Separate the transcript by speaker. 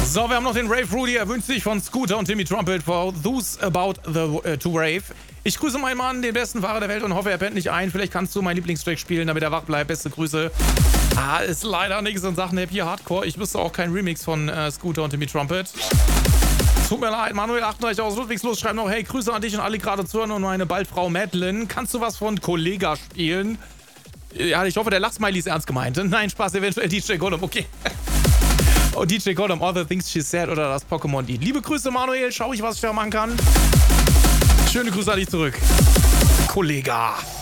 Speaker 1: So, wir haben noch den Rave Rudy. Er wünscht sich von Scooter und Timmy Trumpet for Those About to Rave. Ich grüße meinen Mann, den besten Fahrer der Welt, und hoffe, er pennt nicht ein. Vielleicht kannst du meinen Lieblingstrack spielen, damit er wach bleibt. Beste Grüße. Ist leider nichts in Sachen Happy Hardcore. Ich wüsste auch kein Remix von Scooter und Timmy Trumpet. Tut mir leid, Manuel 38 aus Ludwigslos schreibt noch: Hey, Grüße an dich und alle gerade zuhören und meine Baldfrau Madeline. Kannst du was von Kollega spielen? Ja, ich hoffe, der Lachsmiley ist ernst gemeint. Nein, Spaß, eventuell DJ Gollum, okay. Oh, DJ Gollum, All the Things She Said oder das Pokémon-Lied. Liebe Grüße, Manuel. Schau ich, was ich da machen kann. Schöne Grüße an dich zurück. Kollega.